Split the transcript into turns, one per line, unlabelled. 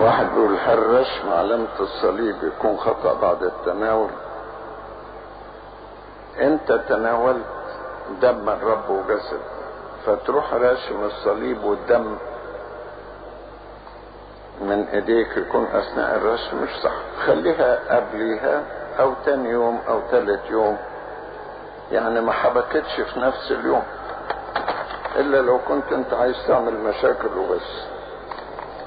واحد بيقول هل رسم علامة الصليب يكون خطأ بعد التناول؟ انت تناولت دم الرب وجسد فتروح راسم الصليب والدم من ايديك يكون اثناء الرسم مش صح. خليها قبليها او تاني يوم او تالت يوم، يعني ما حبكتش في نفس اليوم، الا لو كنت انت عايز تعمل مشاكل وبس.